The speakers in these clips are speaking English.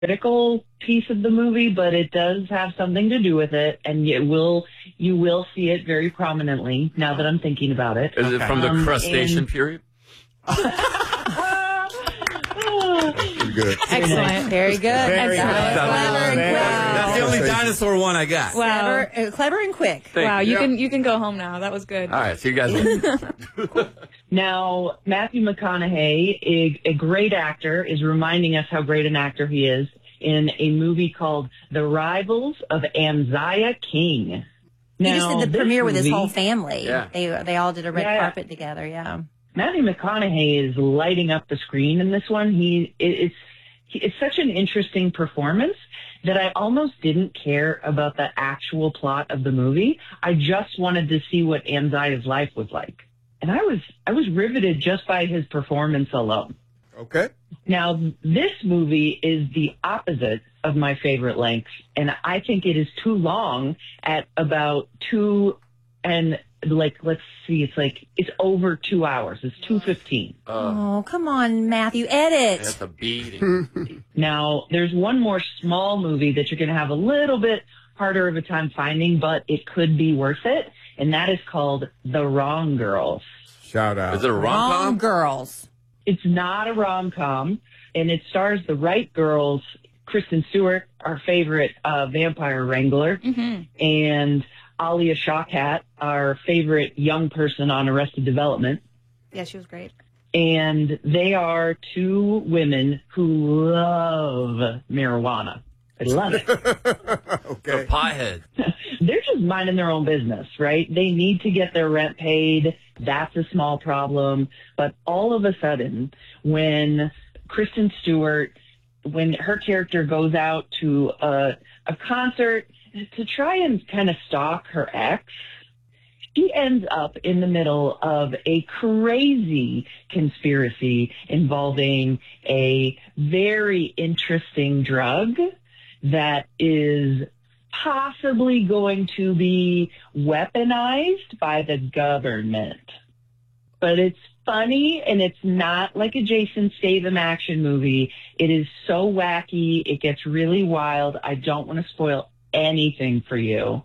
critical piece of the movie, but it does have something to do with it, and you will see it very prominently now that I'm thinking about it. Is it from the crustacean period? Good. Excellent. Very good. Very Excellent. good. Clever and quick. That's the only dinosaur one I got. Wow. Clever and quick. Wow, you can go home now. That was good. All right, see you guys later. Now, Matthew McConaughey, a great actor, is reminding us how great an actor he is in a movie called The Rivals of Amaziah King. He just did the this premiere with his movie- whole family. Yeah. They all did a red Yeah. carpet together. Yeah. Matthew McConaughey is lighting up the screen in this one. It's such an interesting performance that I almost didn't care about the actual plot of the movie. I just wanted to see what Amaziah's life was like. And I was riveted just by his performance alone. Okay. Now, this movie is the opposite of my favorite length, and I think it is too long at about 2 and let's see, it's over 2 hours. It's 2:15. Oh, come on, Matthew, edit. That's a beating. Now, there's one more small movie that you're going to have a little bit harder of a time finding, but it could be worth it, and that is called The Wrong Girls. Shout out. Is it a Wrong rom-com? girls. It's not a rom-com, and it stars the right girls, Kristen Stewart, our favorite vampire wrangler, and Alia Shawkat, our favorite young person on Arrested Development. Yeah, she was great. And they are two women who love marijuana. They love it. The pothead. They're just minding their own business, right? They need to get their rent paid. That's a small problem. But all of a sudden, when Kristen Stewart, when her character goes out to a concert to try and kind of stalk her ex, she ends up in the middle of a crazy conspiracy involving a very interesting drug that is possibly going to be weaponized by the government. But it's funny, and it's not like a Jason Statham action movie. It is so wacky. It gets really wild. I don't want to spoil anything for you.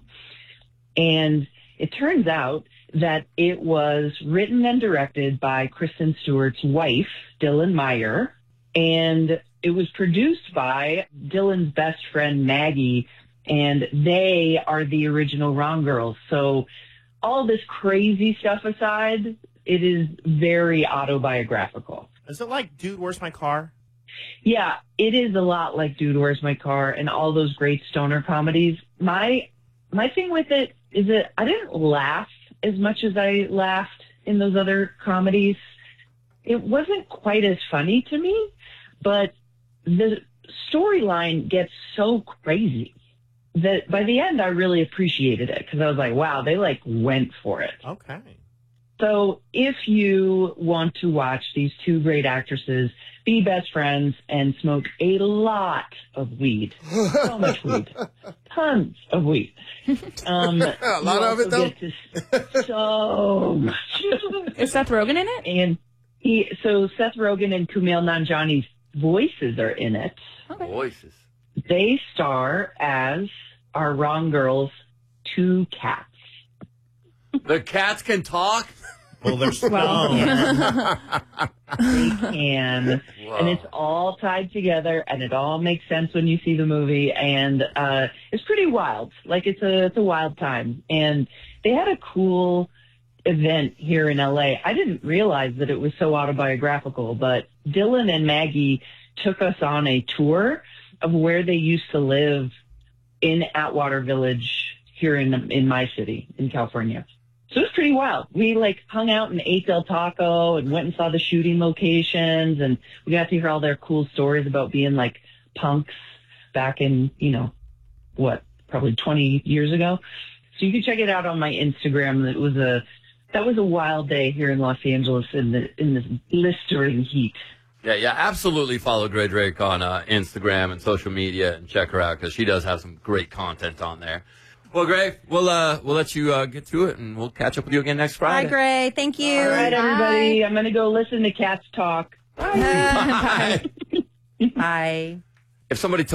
And it turns out that it was written and directed by Kristen Stewart's wife, Dylan Meyer, and it was produced by Dylan's best friend, Maggie, and they are the original Wrong Girls. So all this crazy stuff aside, it is very autobiographical. Is it like Dude, Where's My Car? Yeah, it is a lot like Dude, Where's My Car and all those great stoner comedies. My thing with it is that I didn't laugh as much as I laughed in those other comedies. It wasn't quite as funny to me, but the storyline gets so crazy that by the end I really appreciated it because I was like, wow, they went for it. Okay. So if you want to watch these two great actresses be best friends and smoke a lot of weed, so much weed, tons of weed. A lot of it, though? So much. Is Seth Rogen in it? And so Seth Rogen and Kumail Nanjiani's voices are in it. Okay. Voices. They star as our Wrong Girls, two cats. The cats can talk? Well, there's They can. Whoa. And it's all tied together, and it all makes sense when you see the movie. And it's pretty wild. It's a wild time. And they had a cool event here in LA. I didn't realize that it was so autobiographical, but Dylan and Maggie took us on a tour of where they used to live in Atwater Village here in my city, in California. So it was pretty wild. We hung out and ate Del Taco and went and saw the shooting locations, and we got to hear all their cool stories about being punks back in, probably 20 years ago. So you can check it out on my Instagram. That was a wild day here in Los Angeles in this blistering heat. Yeah, absolutely follow Grey Drake on Instagram and social media and check her out because she does have some great content on there. Well, Gray, we'll let you get to it, and we'll catch up with you again next Friday. Bye, Gray. Thank you. All right, everybody. Bye. I'm going to go listen to cats talk. Bye. Bye. if somebody